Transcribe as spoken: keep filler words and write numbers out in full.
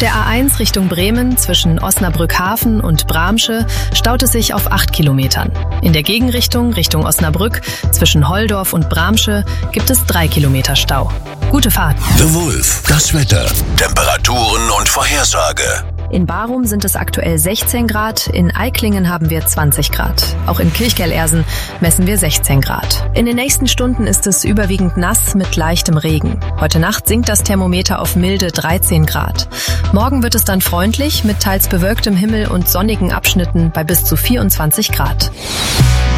der A eins Richtung Bremen zwischen Osnabrück-Hafen und Bramsche staut es sich auf acht Kilometern. In der Gegenrichtung Richtung Osnabrück zwischen Holdorf und Bramsche gibt es drei Kilometer Stau. Gute Fahrt. The Wolf, das Wetter, Temperaturen und Vorhersage. In Barum sind es aktuell sechzehn Grad, in Eiklingen haben wir zwanzig Grad. Auch in Kirchgerlersen messen wir sechzehn Grad. In den nächsten Stunden ist es überwiegend nass mit leichtem Regen. Heute Nacht sinkt das Thermometer auf milde dreizehn Grad. Morgen wird es dann freundlich mit teils bewölktem Himmel und sonnigen Abschnitten bei bis zu vierundzwanzig Grad.